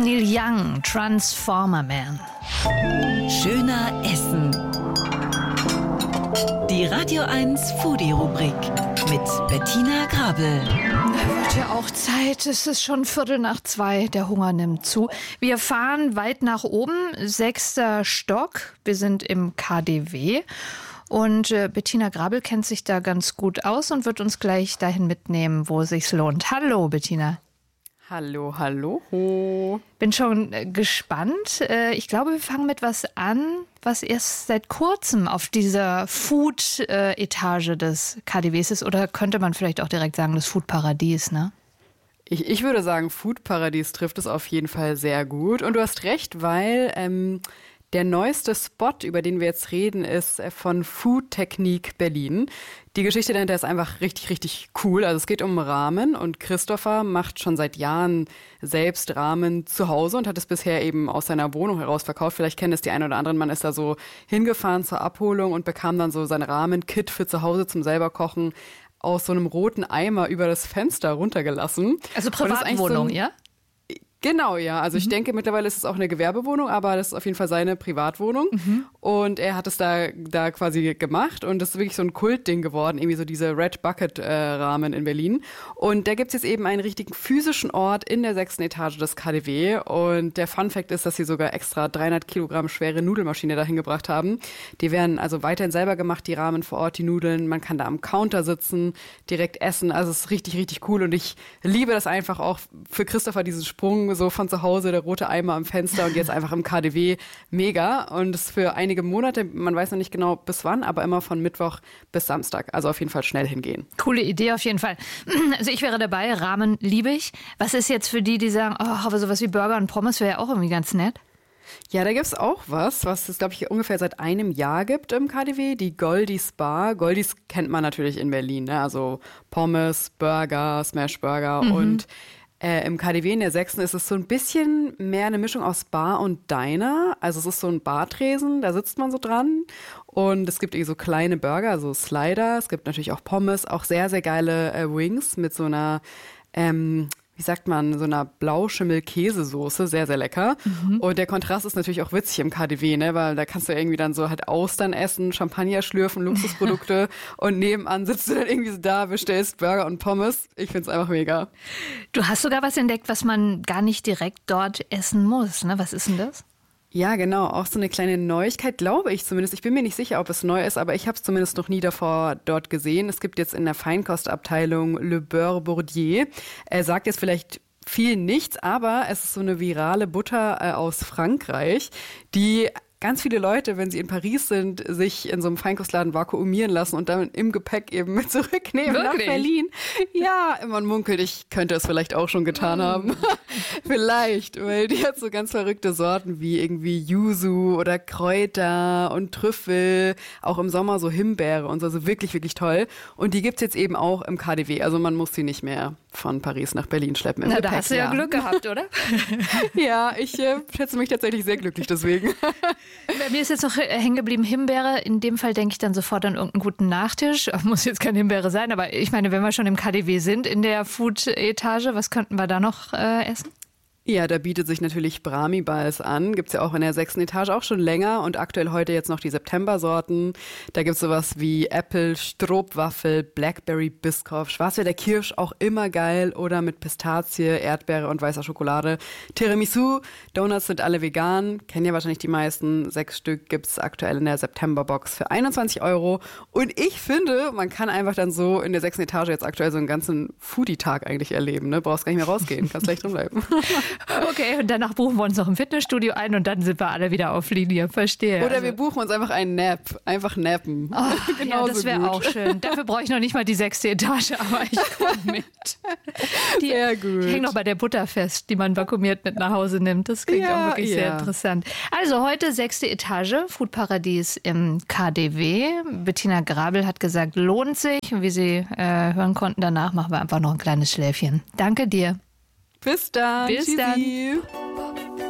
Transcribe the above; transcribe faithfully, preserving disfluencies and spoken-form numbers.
Neil Young, Transformer Man. Schöner Essen. Die Radio eins Foodie-Rubrik mit Bettina Grabel. Da wird ja auch Zeit. Es ist schon Viertel nach zwei. Der Hunger nimmt zu. Wir fahren weit nach oben. Sechster Stock. Wir sind im K D W. Und äh, Bettina Grabel kennt sich da ganz gut aus und wird uns gleich dahin mitnehmen, wo es sich lohnt. Hallo, Bettina. Hallo, hallo. Bin schon äh, gespannt. Äh, ich glaube, wir fangen mit was an, was erst seit kurzem auf dieser Food-Etage des K D Ws ist. Oder könnte man vielleicht auch direkt sagen, das Food-Paradies, ne? Ich, ich würde sagen, Food-Paradies trifft es auf jeden Fall sehr gut. Und du hast recht, weil ähm, der neueste Spot, über den wir jetzt reden, ist von Food Technique Berlin. Die Geschichte dahinter ist einfach richtig, richtig cool. Also es geht um Ramen und Christopher macht schon seit Jahren selbst Ramen zu Hause und hat es bisher eben aus seiner Wohnung heraus verkauft. Vielleicht kennen es die einen oder anderen. Man ist da so hingefahren zur Abholung und bekam dann so sein Ramen-Kit für zu Hause zum selber kochen aus so einem roten Eimer über das Fenster runtergelassen. Also Privatwohnung, so ja? Genau, ja. Also ich mhm. denke, mittlerweile ist es auch eine Gewerbewohnung, aber das ist auf jeden Fall seine Privatwohnung. Mhm. Und er hat es da, da quasi gemacht und das ist wirklich so ein Kultding geworden, irgendwie so diese Red Bucket äh, Ramen in Berlin. Und da gibt's jetzt eben einen richtigen physischen Ort in der sechsten Etage des K D W. Und der Funfact ist, dass sie sogar extra dreihundert Kilogramm schwere Nudelmaschine dahin gebracht haben. Die werden also weiterhin selber gemacht, die Ramen vor Ort, die Nudeln. Man kann da am Counter sitzen, direkt essen. Also es ist richtig, richtig cool. Und ich liebe das einfach auch für Christopher, diesen Sprung so von zu Hause, der rote Eimer am Fenster und jetzt einfach im K D W. Mega. Und das für einige Monate, man weiß noch nicht genau bis wann, aber immer von Mittwoch bis Samstag. Also auf jeden Fall schnell hingehen. Coole Idee auf jeden Fall. Also ich wäre dabei, Ramen liebe ich. Was ist jetzt für die, die sagen, oh, aber sowas wie Burger und Pommes wäre ja auch irgendwie ganz nett? Ja, da gibt's auch was, was es, glaube ich, ungefähr seit einem Jahr gibt im K D W, die Goldies Bar. Goldies kennt man natürlich in Berlin, ne? Also Pommes, Burger, Smashburger mhm. und Äh, im K D W in der sechsten ist es so ein bisschen mehr eine Mischung aus Bar und Diner. Also es ist so ein Bartresen, da sitzt man so dran. Und es gibt irgendwie so kleine Burger, so Slider. Es gibt natürlich auch Pommes, auch sehr, sehr geile äh, Wings mit so einer, ähm, wie sagt man, so einer Blauschimmel-Käsesoße, sehr, sehr lecker. Mhm. Und der Kontrast ist natürlich auch witzig im K D W, ne, weil da kannst du irgendwie dann so halt Austern essen, Champagner schlürfen, Luxusprodukte und nebenan sitzt du dann irgendwie so da, bestellst Burger und Pommes. Ich find's einfach mega. Du hast sogar was entdeckt, was man gar nicht direkt dort essen muss, ne? Was ist denn das? Ja, genau. Auch so eine kleine Neuigkeit, glaube ich zumindest. Ich bin mir nicht sicher, ob es neu ist, aber ich habe es zumindest noch nie davor dort gesehen. Es gibt jetzt in der Feinkostabteilung Le Beurre Bourdieu. Er sagt jetzt vielleicht viel nichts, aber es ist so eine virale Butter äh, aus Frankreich, die ganz viele Leute, wenn sie in Paris sind, sich in so einem Feinkostladen vakuumieren lassen und dann im Gepäck eben mit zurücknehmen Wirklich? nach Berlin. Ja, man munkelt, ich könnte es vielleicht auch schon getan mm. haben. Vielleicht, weil die hat so ganz verrückte Sorten wie irgendwie Yuzu oder Kräuter und Trüffel, auch im Sommer so Himbeere und so, also wirklich, wirklich toll. Und die gibt's jetzt eben auch im K D W, also man muss sie nicht mehr von Paris nach Berlin schleppen. Im Na, Gepäck, da hast du ja, ja Glück gehabt, oder? Ja, ich äh, schätze mich tatsächlich sehr glücklich deswegen. Bei mir ist jetzt noch hängen geblieben Himbeere. In dem Fall denke ich dann sofort an irgendeinen guten Nachtisch. Muss jetzt keine Himbeere sein, aber ich meine, wenn wir schon im K D W sind, in der Food-Etage, was könnten wir da noch äh, essen? Ja, da bietet sich natürlich Brahmi-Balls an. Gibt's ja auch in der sechsten Etage auch schon länger und aktuell heute jetzt noch die September-Sorten. Da gibt's sowas wie Apple, Stroopwaffel, Blackberry, Biscoff, Schwarzwälder Kirsch, auch immer geil oder mit Pistazie, Erdbeere und weißer Schokolade. Tiramisu, Donuts sind alle vegan, kennen ja wahrscheinlich die meisten. Sechs Stück gibt's aktuell in der September-Box für einundzwanzig Euro. Und ich finde, man kann einfach dann so in der sechsten Etage jetzt aktuell so einen ganzen Foodie-Tag eigentlich erleben. Ne? Brauchst gar nicht mehr rausgehen, kannst gleich drin bleiben. Okay, und danach buchen wir uns noch im Fitnessstudio ein und dann sind wir alle wieder auf Linie. Verstehe. Oder also. wir buchen uns einfach einen Nap. Einfach nappen. Oh, ja, das wäre auch schön. Dafür brauche ich noch nicht mal die sechste Etage, aber ich komme mit. Die, sehr gut. Ich hänge noch bei der Butter fest, die man vakuumiert mit nach Hause nimmt. Das klingt ja, auch wirklich ja. sehr interessant. Also heute sechste Etage, Foodparadies im K D W. Bettina Grabel hat gesagt, lohnt sich. Wie Sie äh, hören konnten, danach machen wir einfach noch ein kleines Schläfchen. Danke dir. Bis dann. Bis Tschüssi. dann.